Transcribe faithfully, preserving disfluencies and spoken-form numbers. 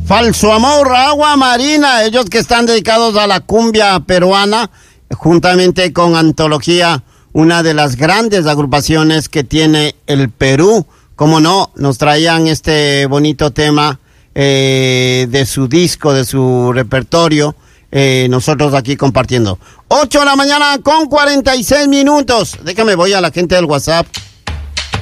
Falso Amor, Agua Marina, ellos que están dedicados a la cumbia peruana, juntamente con Antología, una de las grandes agrupaciones que tiene el Perú. Como no, nos traían este bonito tema eh, de su disco, de su repertorio, eh, nosotros aquí compartiendo. ocho de la mañana con cuarenta y seis minutos. Déjame, voy a la gente del WhatsApp.